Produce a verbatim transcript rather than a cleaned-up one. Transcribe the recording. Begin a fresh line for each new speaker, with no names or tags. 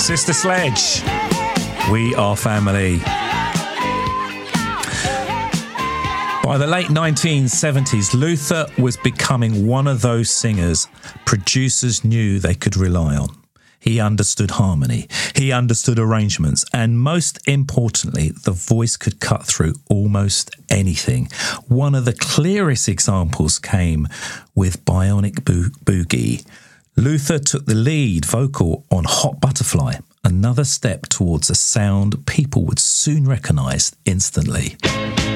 Sister Sledge. We are family. By the late nineteen seventies, Luther was becoming one of those singers producers knew they could rely on. He understood harmony, he understood arrangements, and most importantly, the voice could cut through almost anything. One of the clearest examples came with Bionic Bo- Boogie. Luther took the lead vocal on Hot Butterfly, another step towards a sound people would soon recognise instantly.